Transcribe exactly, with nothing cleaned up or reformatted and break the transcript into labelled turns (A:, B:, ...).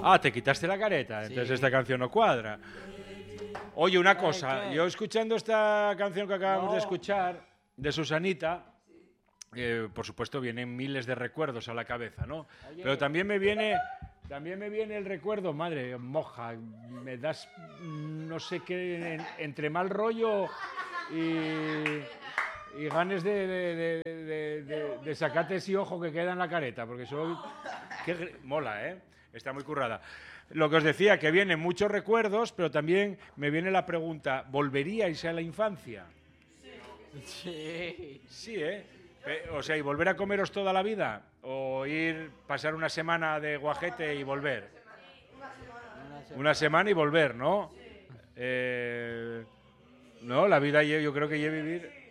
A: Ah, te quitaste la careta, entonces
B: Sí.
A: esta canción no cuadra. Oye, una cosa,
B: ¿qué?
A: yo escuchando esta canción que acabamos
B: No.
A: de escuchar, de Susanita, eh, por supuesto vienen miles de recuerdos a la cabeza, ¿no?
B: Oye.
A: Pero también me viene, también me viene el recuerdo, madre, moja, me das, mm, no sé qué, en- entre mal rollo y, y ganes de, de, de, de, de- de sacarte ese ojo que queda en la careta, porque solo... Qué gr- mola, ¿eh? Está muy currada. Lo que os decía, que vienen muchos recuerdos, pero también me viene la pregunta, ¿volveríais a la infancia?
B: Sí.
A: Sí, ¿eh? Pe- O sea, ¿y volver a comeros toda la vida? ¿O ir, pasar una semana de guajete y volver? Una semana y volver, ¿no? Eh, no, la vida yo, yo creo que ya vivir...